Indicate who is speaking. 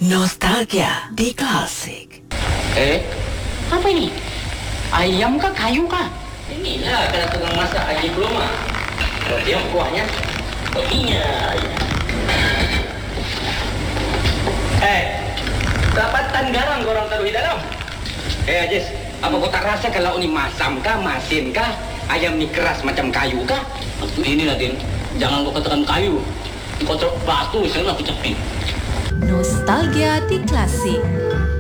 Speaker 1: Nostalgia di Klasik.
Speaker 2: Apa ini? Ayam kah, kayu kah?
Speaker 3: Inilah kalau tukang masak Haji Kuloma. Dia kuahnya, kopinya. Dapatan garam korang taruh di dalam. Ajis, apa kau tak rasa kalau ini masam kah, masin kah, ayam ni keras macam kayu kah? Ini Nadine, jangan kau katakan kayu. Kau teruk batu, saya nak kecepin.
Speaker 4: Nostalgia di Klasik.